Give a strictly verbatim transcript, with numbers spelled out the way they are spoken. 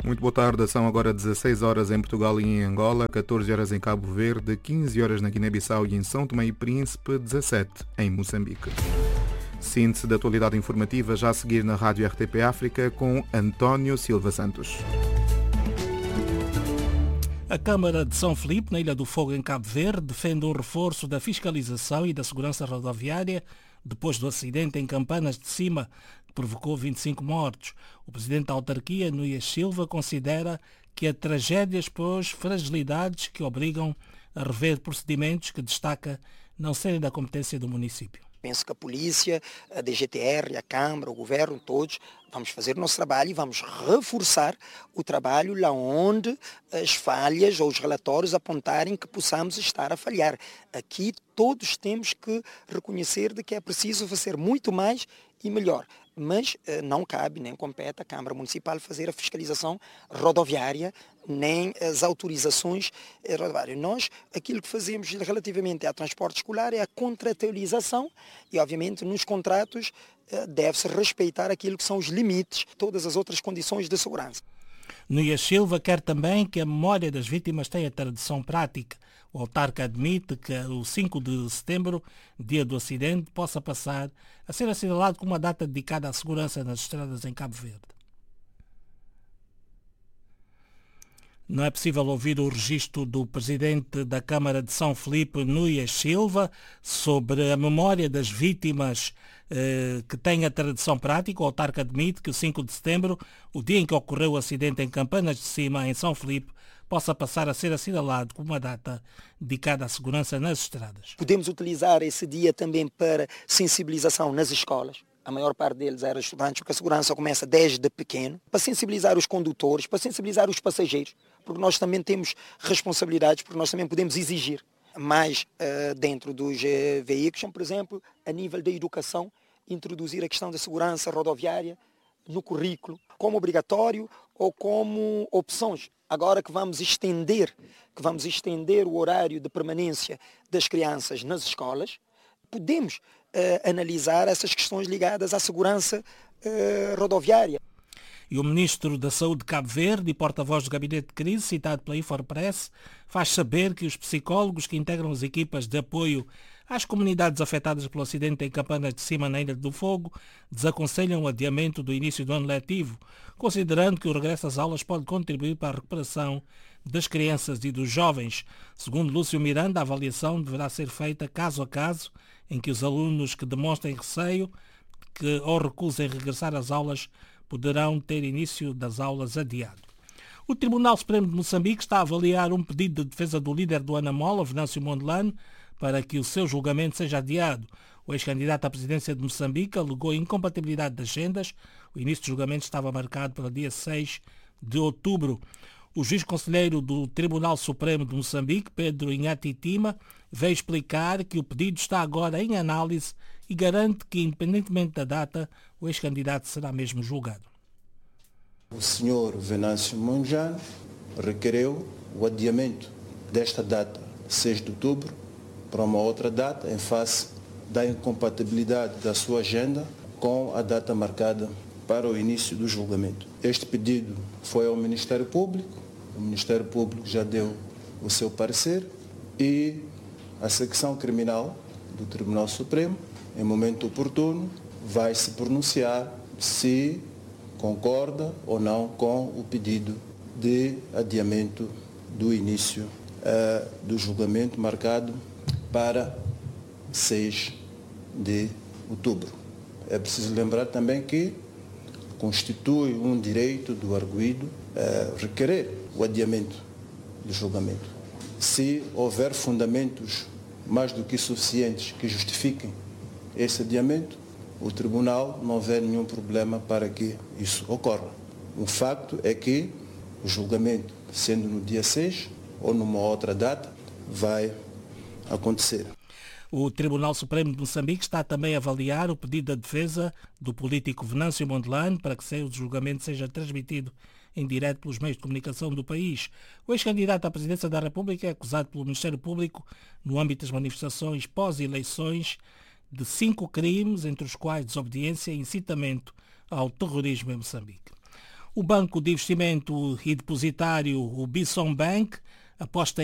Muito boa tarde, são agora dezasseis horas em Portugal e em Angola, catorze horas em Cabo Verde, quinze horas na Guiné-Bissau e em São Tomé e Príncipe, dezassete em Moçambique. Síntese da atualidade informativa já a seguir na Rádio R T P África com António Silva Santos. A Câmara de São Filipe, na Ilha do Fogo, em Cabo Verde, defende um reforço da fiscalização e da segurança rodoviária depois do acidente em Campanas de Cima, que provocou vinte e cinco mortos. O presidente da autarquia, Núñez Silva, considera que a tragédia expôs fragilidades que obrigam a rever procedimentos que destaca não serem da competência do município. Penso que a polícia, a D G T R, a Câmara, o Governo, todos, vamos fazer o nosso trabalho e vamos reforçar o trabalho lá onde as falhas ou os relatórios apontarem que possamos estar a falhar. Aqui todos temos que reconhecer de que é preciso fazer muito mais e melhor. Mas eh, não cabe, nem compete à Câmara Municipal fazer a fiscalização rodoviária, nem as autorizações eh, rodoviárias. Nós, aquilo que fazemos relativamente ao transporte escolar é a contratualização e, obviamente, nos contratos eh, deve-se respeitar aquilo que são os limites, todas as outras condições de segurança. Núñez Silva quer também que a memória das vítimas tenha tradição prática. O autarca admite que o cinco de setembro, dia do acidente, possa passar a ser assinalado como uma data dedicada à segurança nas estradas em Cabo Verde. Não é possível ouvir o registro do presidente da Câmara de São Filipe, Núñez Silva, sobre a memória das vítimas eh, que tem a tradição prática. O autarca admite que o cinco de setembro, o dia em que ocorreu o acidente em Campanas de Cima, em São Filipe, possa passar a ser assinalado como uma data dedicada à segurança nas estradas. Podemos utilizar esse dia também para sensibilização nas escolas. A maior parte deles eram estudantes, porque a segurança começa desde pequeno, para sensibilizar os condutores, para sensibilizar os passageiros, porque nós também temos responsabilidades, porque nós também podemos exigir mais uh, dentro dos uh, veículos, por exemplo, a nível da educação, introduzir a questão da segurança rodoviária no currículo, como obrigatório ou como opções. Agora que vamos estender, que vamos estender o horário de permanência das crianças nas escolas, podemos uh, analisar essas questões ligadas à segurança uh, rodoviária. E o Ministro da Saúde de Cabo Verde e porta-voz do Gabinete de Crise, citado pela Infopress, faz saber que os psicólogos que integram as equipas de apoio às comunidades afetadas pelo acidente em Campanas de Cima, na Ilha do Fogo, desaconselham o adiamento do início do ano letivo, considerando que o regresso às aulas pode contribuir para a recuperação das crianças e dos jovens. Segundo Lúcio Miranda, a avaliação deverá ser feita caso a caso, em que os alunos que demonstrem receio que ou recusem regressar às aulas poderão ter início das aulas adiado. O Tribunal Supremo de Moçambique está a avaliar um pedido de defesa do líder do Anamola, Venâncio Mondlane, para que o seu julgamento seja adiado. O ex-candidato à presidência de Moçambique alegou incompatibilidade de agendas. O início do julgamento estava marcado para o dia seis de outubro. O juiz conselheiro do Tribunal Supremo de Moçambique, Pedro Inhati Tima, veio explicar que o pedido está agora em análise e garante que, independentemente da data, o ex-candidato será mesmo julgado. O senhor Venâncio Mondlane requereu o adiamento desta data, seis de outubro, para uma outra data, em face da incompatibilidade da sua agenda com a data marcada para o início do julgamento. Este pedido foi ao Ministério Público, o Ministério Público já deu o seu parecer e a secção criminal do Tribunal Supremo, em momento oportuno, vai se pronunciar se concorda ou não com o pedido de adiamento do início uh, do julgamento marcado para seis de outubro. É preciso lembrar também que constitui um direito do arguido uh, requerer o adiamento do julgamento. Se houver fundamentos mais do que suficientes que justifiquem esse adiamento, o Tribunal não vê nenhum problema para que isso ocorra. O facto é que o julgamento, sendo no dia seis ou numa outra data, vai acontecer. O Tribunal Supremo de Moçambique está também a avaliar o pedido da defesa do político Venâncio Mondlane para que o julgamento seja transmitido em direto pelos meios de comunicação do país. O ex-candidato à presidência da República é acusado pelo Ministério Público, no âmbito das manifestações pós-eleições, de cinco crimes, entre os quais desobediência e incitamento ao terrorismo em Moçambique. O banco de investimento e depositário, o Bison Bank, aposta